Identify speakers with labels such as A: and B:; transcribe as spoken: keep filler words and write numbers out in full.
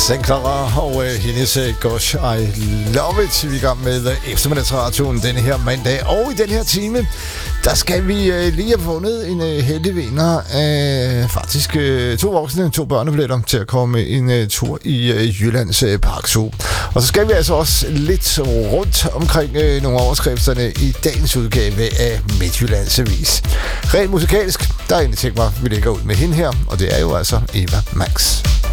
A: Clara og øh, hendes øh, Gosh, I Love It. Vi er i gang med øh, eftermiddagsradioen denne her mandag. Og i den her time, der skal vi øh, lige have fundet en øh, heldig vinder af faktisk øh, to voksne, to børnebilletter til at komme en øh, tur i øh, Jyllands øh, Parkzoo. Og så skal vi altså også lidt rundt omkring øh, nogle overskrifterne i dagens udgave af Midtjyllands Avis. Rent musikalsk, der er en ting, vi lægger ud med hende her, og det er jo altså Eva Max.